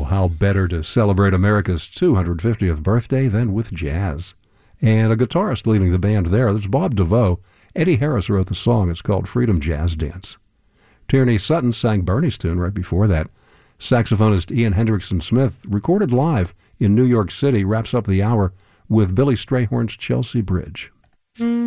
Well, how better to celebrate America's 250th birthday than with jazz? And a guitarist leading the band there, that's Bob DeVoe. Eddie Harris wrote the song. It's called Freedom Jazz Dance. Tierney Sutton sang Bernie's tune right before that. Saxophonist Ian Hendrickson Smith, recorded live in New York City, wraps up the hour with Billy Strayhorn's Chelsea Bridge.